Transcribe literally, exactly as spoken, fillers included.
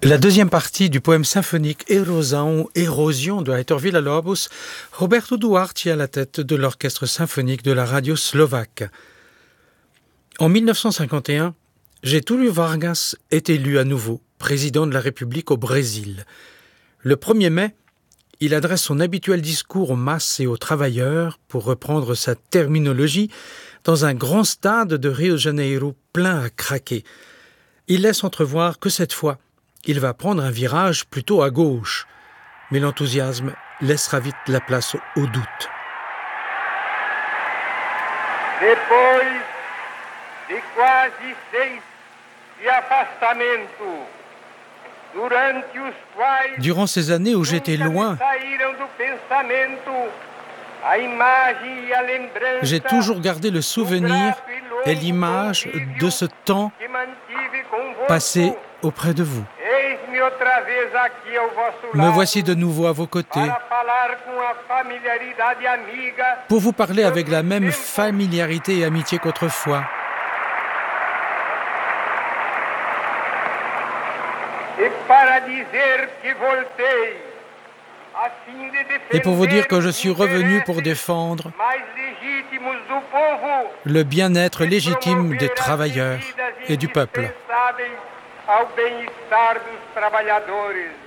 La deuxième partie du poème symphonique Erosão, Érosion de Heitor Villa-Lobos, Roberto Duarte à la tête de l'orchestre symphonique de la radio slovaque. En mille neuf cent cinquante et un, Getúlio Vargas est élu à nouveau président de la République au Brésil. Le premier mai, il adresse son habituel discours aux masses et aux travailleurs, pour reprendre sa terminologie, dans un grand stade de Rio de Janeiro plein à craquer. Il laisse entrevoir que cette fois, il va prendre un virage plutôt à gauche, mais l'enthousiasme laissera vite la place au, au doute. Depois de quase seis de afastamento, durante os quais Durant ces années où j'étais loin, j'ai toujours gardé le souvenir et l'image de ce temps passé auprès de vous. Me voici de nouveau à vos côtés pour vous parler avec la même familiarité et amitié qu'autrefois. Et pour vous dire que je suis revenu pour défendre le bien-être légitime des travailleurs et du peuple. Ao bem-estar dos trabalhadores.